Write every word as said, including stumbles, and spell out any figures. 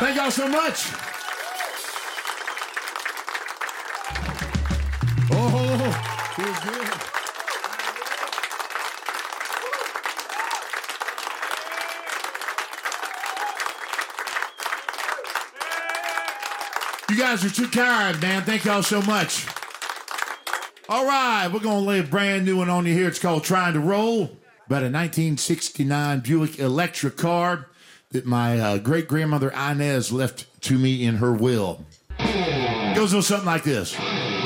Thank y'all so much. Oh, feels good. You guys are too kind, man. Thank y'all so much. All right, we're going to lay a brand new one on you here. It's called Trying to Roll. About a nineteen sixty-nine Buick Electra car that my uh, great-grandmother Inez left to me in her will. Goes a little something like this.